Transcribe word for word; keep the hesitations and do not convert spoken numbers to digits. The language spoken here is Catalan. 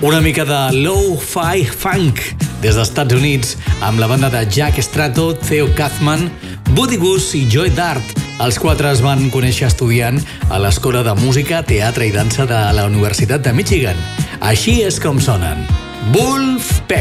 Una mica de low-fi funk des dels Estats Units amb la banda de Jack Strato, Theo Kaufman, Buddy Guss i Joey Dart. Els quatre es van conèixer estudiant a l'Escola de Música, Teatre i Dansa de la Universitat de Michigan. Així és com sonen. Wolfpack.